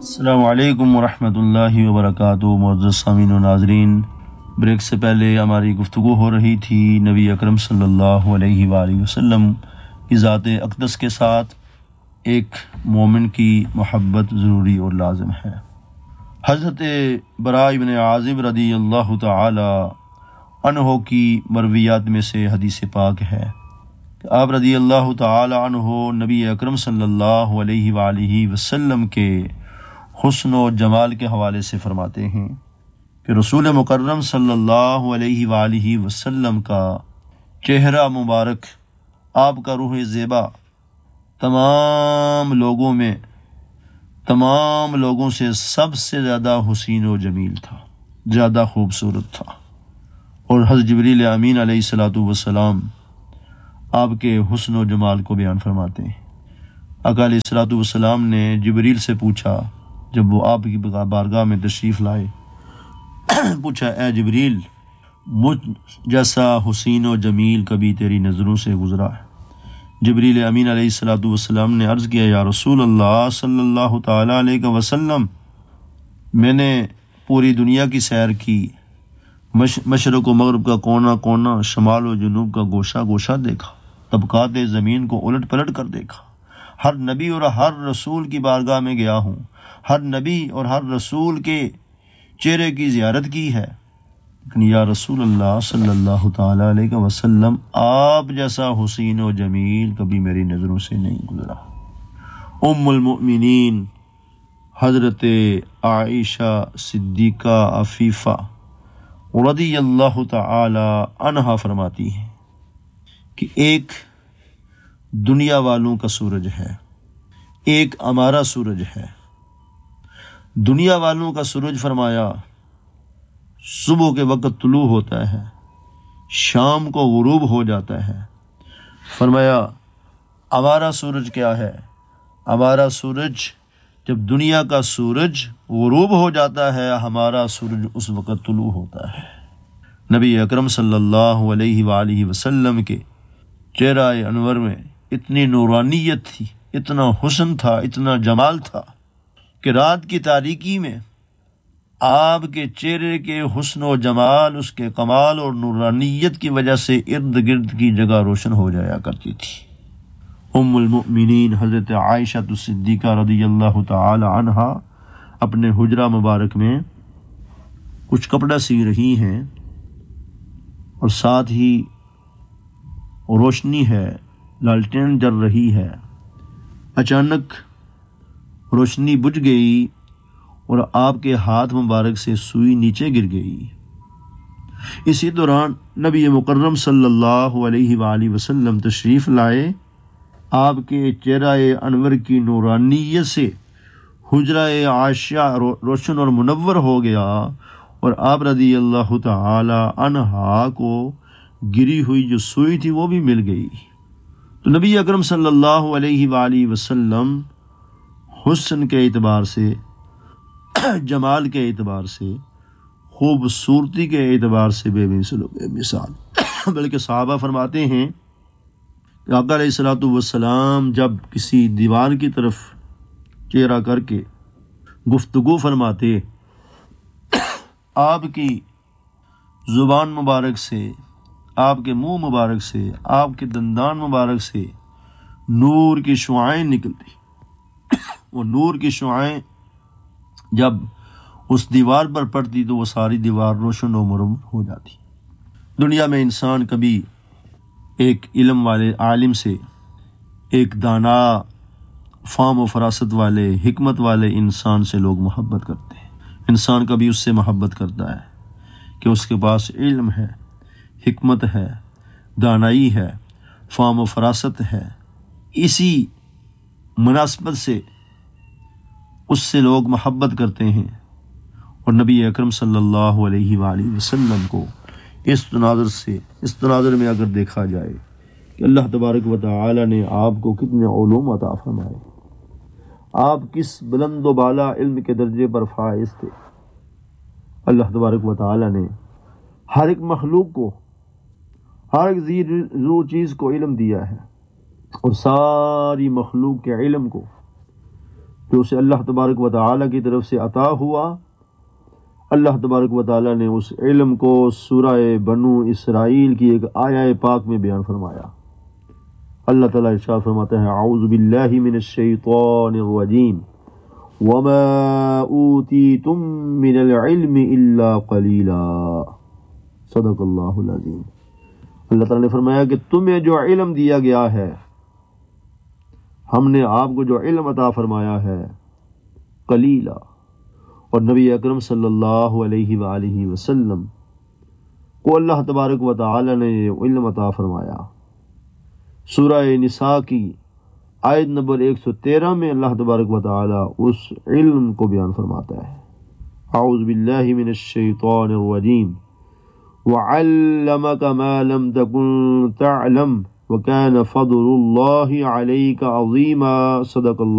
السلام علیکم ورحمۃ اللہ وبرکاتہ۔ معزز سامعین و ناظرین، بریک سے پہلے ہماری گفتگو ہو رہی تھی نبی اکرم صلی اللہ علیہ وآلہ وسلم کی ذات اقدس کے ساتھ ایک مومن کی محبت ضروری اور لازم ہے۔ حضرت براء بن عازب رضی اللہ تعالی عنہ کی مرویات میں سے حدیث پاک ہے کہ آپ رضی اللہ تعالی عنہ نبی اکرم صلی اللہ علیہ وآلہ وسلم کے حسن و جمال کے حوالے سے فرماتے ہیں کہ رسول مکرم صلی اللہ علیہ وآلہ وسلم کا چہرہ مبارک، آپ کا روح زیبا تمام لوگوں سے سب سے زیادہ حسین و جمیل تھا، زیادہ خوبصورت تھا۔ اور حضرت جبریل امین علیہ الصلوۃ والسلام آپ کے حسن و جمال کو بیان فرماتے ہیں۔ آقا علیہ الصلوۃ والسلام نے جبریل سے پوچھا، جب وہ آپ کی بارگاہ میں تشریف لائے، پوچھا اے جبریل، مجھ جیسا حسین و جمیل کبھی تیری نظروں سے گزرا ہے؟ جبریل امین علیہ الصلوۃ والسلام نے عرض کیا، یا رسول اللہ صلی اللہ تعالیٰ علیہ وسلم، میں نے پوری دنیا کی سیر کی، مشرق و مغرب کا کونا کونا، شمال و جنوب کا گوشہ گوشہ دیکھا، طبقات زمین کو الٹ پلٹ کر دیکھا، ہر نبی اور ہر رسول کی بارگاہ میں گیا ہوں، ہر نبی اور ہر رسول کے چہرے کی زیارت کی ہے، لیکن یا رسول اللہ صلی اللہ تعالیٰ علیہ وسلم، آپ جیسا حسین و جمیل کبھی میری نظروں سے نہیں گزرا۔ ام المؤمنین حضرت عائشہ صدیقہ عفیفہ رضی اللہ تعالی عنہا فرماتی ہیں کہ ایک دنیا والوں کا سورج ہے، ایک ہمارا سورج ہے۔ دنیا والوں کا سورج فرمایا صبح کے وقت طلوع ہوتا ہے، شام کو غروب ہو جاتا ہے۔ فرمایا ہمارا سورج کیا ہے؟ ہمارا سورج جب دنیا کا سورج غروب ہو جاتا ہے، ہمارا سورج اس وقت طلوع ہوتا ہے۔ نبی اکرم صلی اللہ علیہ وآلہ وسلم کے چہرہ انور میں اتنی نورانیت تھی، اتنا حسن تھا، اتنا جمال تھا کہ رات کی تاریکی میں آپ کے چہرے کے حسن و جمال، اس کے کمال اور نورانیت کی وجہ سے ارد گرد کی جگہ روشن ہو جایا کرتی تھی۔ ام المؤمنین حضرت عائشہ صدیقہ رضی اللہ تعالی عنہا اپنے حجرہ مبارک میں کچھ کپڑا سی رہی ہیں اور ساتھ ہی روشنی ہے، لالٹین جل رہی ہے۔ اچانک روشنی بجھ گئی اور آپ کے ہاتھ مبارک سے سوئی نیچے گر گئی۔ اسی دوران نبی مکرم صلی اللہ علیہ وآلہ وسلم تشریف لائے، آپ کے چہرہ انور کی نورانیت سے حجرہ عائشہ روشن اور منور ہو گیا اور آپ رضی اللہ تعالی عنہا کو گری ہوئی جو سوئی تھی وہ بھی مل گئی۔ تو نبی اکرم صلی اللہ علیہ وآلہ وسلم حسن کے اعتبار سے، جمال کے اعتبار سے، خوبصورتی کے اعتبار سے بے مثال، بلکہ صحابہ فرماتے ہیں کہ آقا علیہ الصلوۃ والسلام جب کسی دیوار کی طرف چہرہ کر کے گفتگو فرماتے، آپ کی زبان مبارک سے، آپ کے منہ مبارک سے، آپ کے دندان مبارک سے نور کی شعاعیں نکلتی، وہ نور کی شعاعیں جب اس دیوار پر پڑتی تو وہ ساری دیوار روشن و منور ہو جاتی۔ دنیا میں انسان کبھی ایک علم والے عالم سے، ایک دانا، فہم و فراست والے، حکمت والے انسان سے لوگ محبت کرتے ہیں۔ انسان کبھی اس سے محبت کرتا ہے کہ اس کے پاس علم ہے، حکمت ہے، دانائی ہے، فہم و فراست ہے۔ اسی مناسبت سے اس سے لوگ محبت کرتے ہیں۔ اور نبی اکرم صلی اللہ علیہ وآلہ وسلم کو اس تناظر میں اگر دیکھا جائے کہ اللہ تبارک و تعالی نے آپ کو کتنے علوم عطا فرمائے، آپ کس بلند و بالا علم کے درجے پر فائز تھے۔ اللہ تبارک و تعالی نے ہر ایک مخلوق کو، ہر ایک ذی چیز کو علم دیا ہے، اور ساری مخلوق کے علم کو جو اسے اللہ تبارک و تعالیٰ کی طرف سے عطا ہوا، اللہ تبارک و تعالیٰ نے اس علم کو سورہ بنو اسرائیل کی ایک آیہ پاک میں بیان فرمایا۔ اللہ تعالیٰ ارشاد فرماتا ہے اعوذ باللہ من الشیطان الرجیم وما اوتیتم من العلم الا قلیلا، صدق اللہ العظیم۔ اللہ تعالیٰ نے فرمایا کہ تمہیں جو علم دیا گیا ہے، ہم نے آپ کو جو علم عطا فرمایا ہے، قلیلا، اور نبی اکرم صلی اللہ علیہ وآلہ وسلم کو اللہ تبارک و تعالی نے یہ علم عطا فرمایا۔ سورہ نساء کی آیت نمبر 113 میں اللہ تبارک و تعالی اس علم کو بیان فرماتا ہے۔ اعوذ باللہ من الشیطان الرجیم وعلمک ما لم تکن تعلم وکان فضل اللہ علیک عظیما، صدق اللہ۔